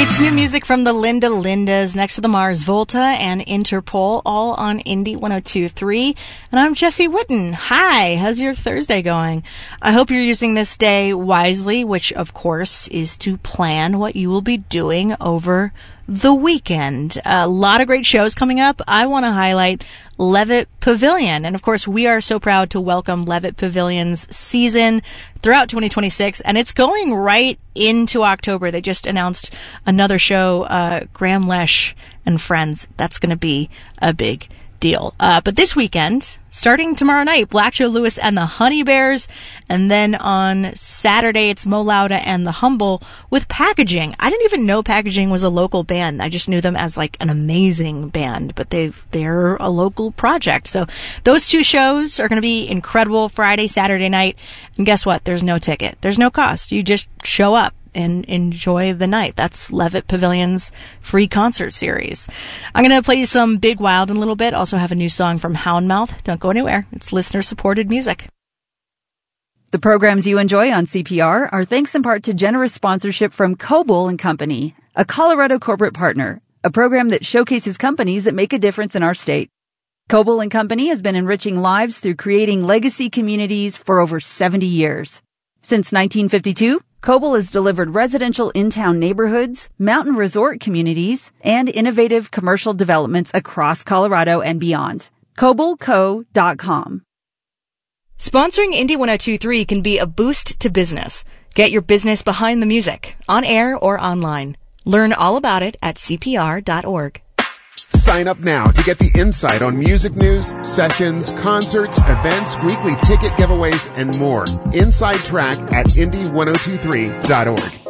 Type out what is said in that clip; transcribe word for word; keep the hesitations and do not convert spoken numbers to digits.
It's new music from the Linda Lindas, next to the Mars Volta and Interpol, all on Indie one oh two point three. And I'm Jesse Witten. Hi, how's your Thursday going? I hope you're using this day wisely, which of course is to plan what you will be doing over the weekend. A lot of great shows coming up. I want to highlight Levitt Pavilion. And of course, we are so proud to welcome Levitt Pavilion's season throughout twenty twenty-six. And it's going right into October. They just announced another show, uh, Graham Lesh and Friends. That's going to be a big deal. Uh, but this weekend, starting tomorrow night, Black Joe Lewis and the Honey Bears. And then on Saturday, it's Mo Lauda and the Humble with Packaging. I didn't even know Packaging was a local band. I just knew them as like an amazing band, but they've, they're a local project. So those two shows are going to be incredible Friday, Saturday night. And guess what? There's no ticket. There's no cost. You just show up and enjoy the night. That's Levitt Pavilion's free concert series. I'm going to play you some Big Wild in a little bit. Also have a new song from Houndmouth. Don't go anywhere. It's listener-supported music. The programs you enjoy on C P R are thanks in part to generous sponsorship from Coble and Company, a Colorado corporate partner, a program that showcases companies that make a difference in our state. Coble and Company has been enriching lives through creating legacy communities for over seventy years. Since nineteen fifty-two, Coble has delivered residential in-town neighborhoods, mountain resort communities, and innovative commercial developments across Colorado and beyond. Coble Co dot com. Sponsoring Indie one oh two point three can be a boost to business. Get your business behind the music, on air or online. Learn all about it at C P R dot org. Sign up now to get the insight on music news, sessions, concerts, events, weekly ticket giveaways, and more. Inside Track at Indie one oh two point three dot org.